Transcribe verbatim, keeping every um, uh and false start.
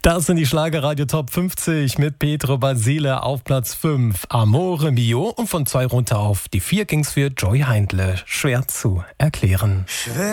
Das sind die Schlagerradio Top fünfzig mit Pietro Basile auf Platz fünf. Amore Mio, und von zwei runter auf die vier ging's für Joy Heindle. Schwer zu erklären. Schwer